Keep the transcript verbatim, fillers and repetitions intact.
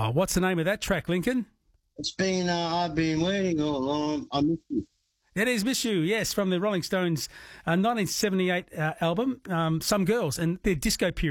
Oh, what's the name of that track, Lincoln? It's been, uh, I've been waiting all along. I miss you. It is Miss You, yes, from the Rolling Stones' uh, nineteen seventy-eight uh, album, um, Some Girls, and their disco period.